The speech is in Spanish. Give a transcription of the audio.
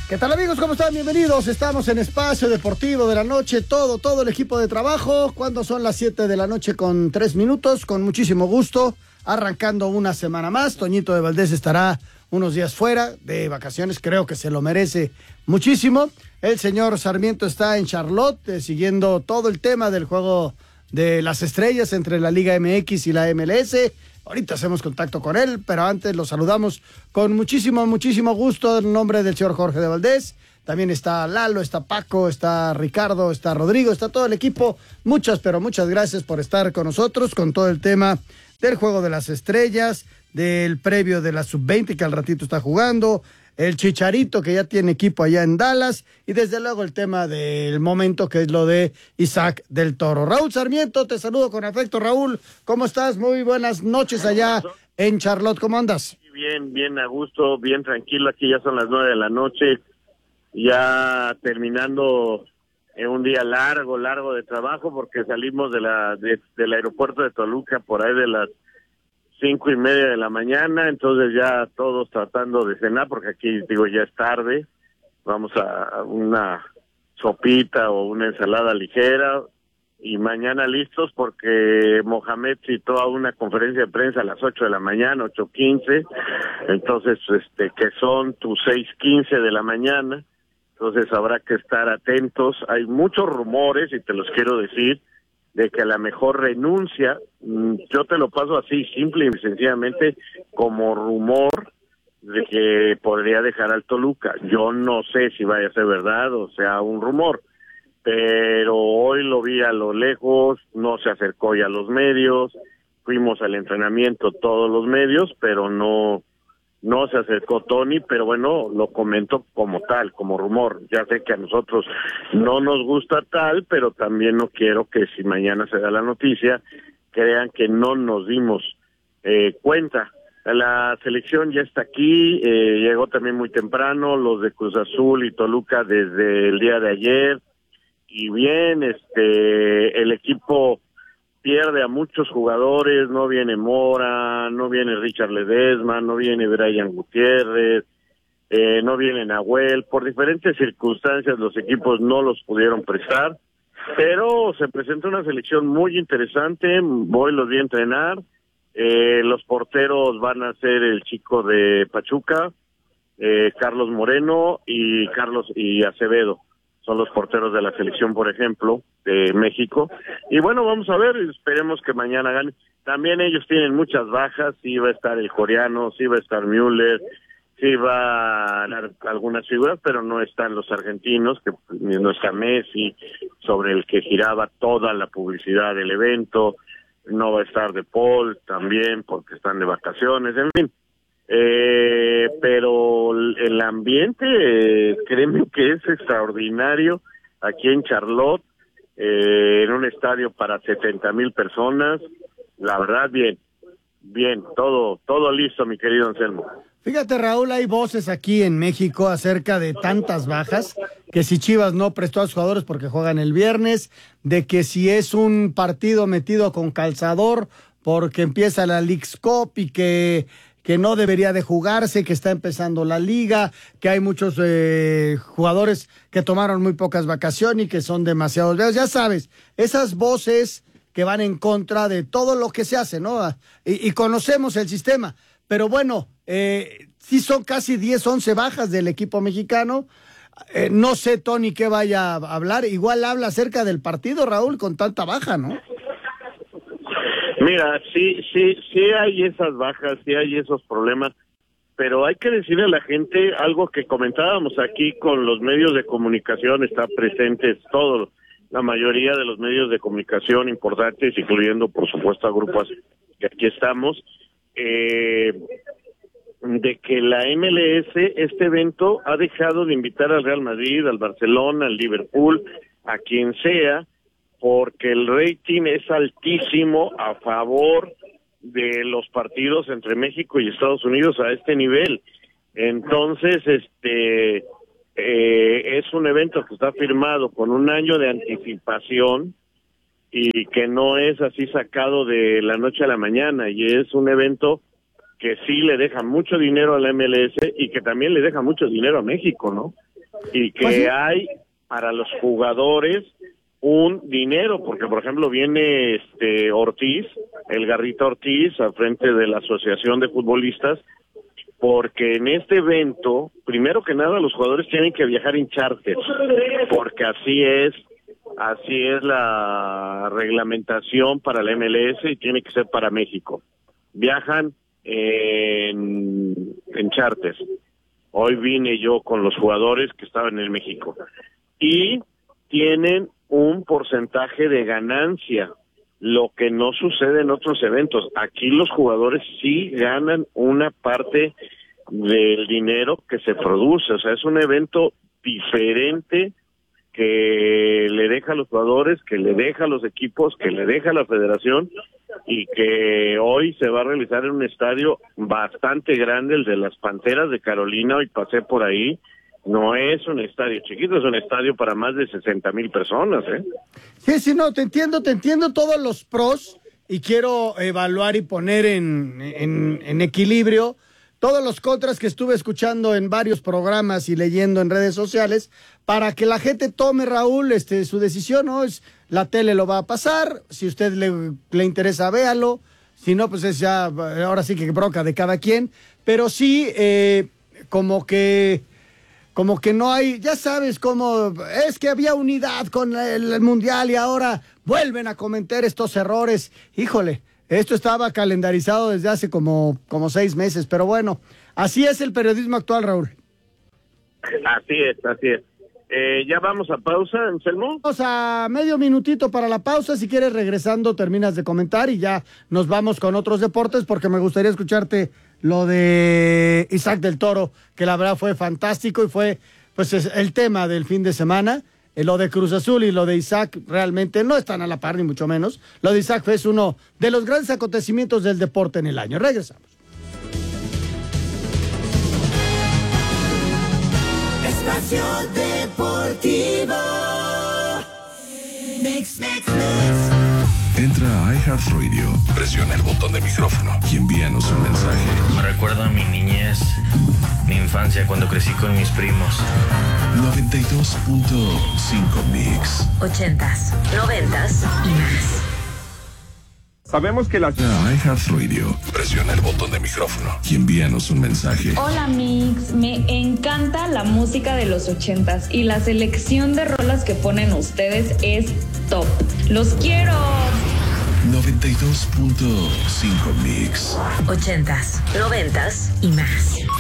¿Qué tal, amigos? ¿Cómo están? Bienvenidos. Estamos en Espacio Deportivo de la Noche, todo el equipo de trabajo. Cuando son las 7 de la noche con 3 minutos, con muchísimo gusto, arrancando una semana más. Toñito de Valdés estará unos días fuera de vacaciones, creo que se lo merece muchísimo. El señor Sarmiento está en Charlotte, siguiendo todo el tema del juego de las estrellas entre la Liga MX y la MLS. Ahorita hacemos contacto con él, pero antes lo saludamos con muchísimo gusto en nombre del señor Jorge de Valdés. También está Lalo, está Paco, está Ricardo, está Rodrigo, está todo el equipo. Muchas gracias por estar con nosotros con todo el tema del juego de las estrellas, del previo de la sub-20 que al ratito está jugando, el Chicharito que ya tiene equipo allá en Dallas y desde luego el tema del momento que es lo de Isaac del Toro. Raúl Sarmiento, te saludo con afecto. Raúl, ¿cómo estás? Muy buenas noches allá en Charlotte, ¿cómo andas? Bien, a gusto, bien tranquilo, aquí ya son las 9 de la noche, ya terminando un día largo de trabajo porque salimos del aeropuerto de Toluca por ahí de las 5:30 de la mañana, entonces ya todos tratando de cenar, porque aquí, digo, ya es tarde, vamos a una sopita o una ensalada ligera, y mañana listos porque Mohamed citó a una conferencia de prensa a las 8 de la mañana, 8:15, entonces, que son tus 6:15 de la mañana, entonces habrá que estar atentos, hay muchos rumores, y te los quiero decir, de que a la mejor renuncia, yo te lo paso así, simple y sencillamente, como rumor de que podría dejar al Toluca. Yo no sé si vaya a ser verdad o sea un rumor, pero hoy lo vi a lo lejos, no se acercó ya a los medios, fuimos al entrenamiento todos los medios, pero no se acercó Tony, pero bueno, lo comento como tal, como rumor. Ya sé que a nosotros no nos gusta tal, pero también no quiero que si mañana se da la noticia, crean que no nos dimos cuenta. La selección ya está aquí, llegó también muy temprano, los de Cruz Azul y Toluca desde el día de ayer, y bien, el equipo pierde a muchos jugadores, no viene Mora, no viene Richard Ledesma, no viene Brian Gutiérrez, no viene Nahuel, por diferentes circunstancias los equipos no los pudieron prestar, pero se presenta una selección muy interesante, hoy los vi entrenar, los porteros van a ser el chico de Pachuca, Carlos Moreno y Acevedo. Son los porteros de la selección, por ejemplo, de México. Y bueno, vamos a ver, esperemos que mañana gane. También ellos tienen muchas bajas, sí va a estar el coreano, sí va a estar Müller, sí va a dar algunas figuras, pero no están los argentinos, que no está Messi, sobre el que giraba toda la publicidad del evento, no va a estar De Paul también, porque están de vacaciones, en fin. Pero el ambiente, créeme que es extraordinario aquí en Charlotte, en un estadio para 70,000 personas, la verdad bien, todo listo, mi querido Anselmo. Fíjate, Raúl, hay voces aquí en México acerca de tantas bajas, que si Chivas no prestó a sus jugadores porque juegan el viernes, de que si es un partido metido con calzador porque empieza la Leagues Cup y que no debería de jugarse, que está empezando la liga, que hay muchos jugadores que tomaron muy pocas vacaciones y que son demasiados viejos. Ya sabes, esas voces que van en contra de todo lo que se hace, ¿no? Y conocemos el sistema, pero bueno, sí son casi 10, 11 bajas del equipo mexicano. No sé, Tony, qué vaya a hablar. Igual habla acerca del partido, Raúl, con tanta baja, ¿no? Mira, sí hay esas bajas, sí hay esos problemas, pero hay que decirle a la gente algo que comentábamos aquí con los medios de comunicación, está presentes todos, la mayoría de los medios de comunicación importantes, incluyendo por supuesto a grupos que aquí estamos, de que la MLS, este evento, ha dejado de invitar al Real Madrid, al Barcelona, al Liverpool, a quien sea, porque el rating es altísimo a favor de los partidos entre México y Estados Unidos a este nivel. Entonces, es un evento que está firmado con un año de anticipación y que no es así sacado de la noche a la mañana, y es un evento que sí le deja mucho dinero a la MLS y que también le deja mucho dinero a México, ¿no? y que hay para los jugadores un dinero, porque por ejemplo viene Ortiz, el Garrita Ortiz, al frente de la Asociación de Futbolistas, porque en este evento, primero que nada, los jugadores tienen que viajar en charter, porque así es la reglamentación para la MLS y tiene que ser para México. Viajan en charters. Hoy vine yo con los jugadores que estaban en México y tienen un porcentaje de ganancia, lo que no sucede en otros eventos. Aquí los jugadores sí ganan una parte del dinero que se produce, o sea, es un evento diferente que le deja a los jugadores, que le deja a los equipos, que le deja a la federación, y que hoy se va a realizar en un estadio bastante grande, el de las Panteras de Carolina. Hoy pasé por ahí, no es un estadio chiquito, es un estadio para más de 60,000 personas, ¿eh? Sí, no, te entiendo todos los pros y quiero evaluar y poner en equilibrio todos los contras que estuve escuchando en varios programas y leyendo en redes sociales para que la gente tome, Raúl, su decisión, ¿no? La tele lo va a pasar, si a usted le interesa, véalo, si no, pues es ya, ahora sí que bronca de cada quien, pero sí, como que no hay, ya sabes cómo, es que había unidad con el Mundial y ahora vuelven a cometer estos errores. Híjole, esto estaba calendarizado desde hace como 6 meses, pero bueno, así es el periodismo actual, Raúl. Así es. ¿Ya vamos a pausa, Anselmo? Vamos a medio minutito para la pausa, si quieres regresando terminas de comentar y ya nos vamos con otros deportes porque me gustaría escucharte lo de Isaac del Toro, que la verdad fue fantástico y fue pues el tema del fin de semana. Lo de Cruz Azul y lo de Isaac realmente no están a la par, ni mucho menos. Lo de Isaac es uno de los grandes acontecimientos del deporte en el año. Regresamos. Espacio Deportivo. Mix. Entra a iHeartRadio, presiona el botón de micrófono y envíanos un mensaje. Me recuerda a mi niñez, mi infancia cuando crecí con mis primos. 92.5 Mix. 80s, 90s y más. Sabemos que la... iHeartRadio, presiona el botón de micrófono y envíanos un mensaje. Hola Mix, me encanta la música de los 80s y la selección de rolas que ponen ustedes es top. ¡Los quiero! 92.5 Mix. 80s, 90s y más.